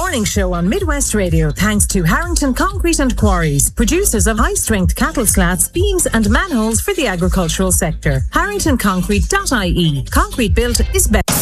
morning show on Midwest Radio thanks to Harrington Concrete and Quarries, producers of high-strength cattle slats, beams and manholes for the agricultural sector. HarringtonConcrete.ie. Concrete built is better.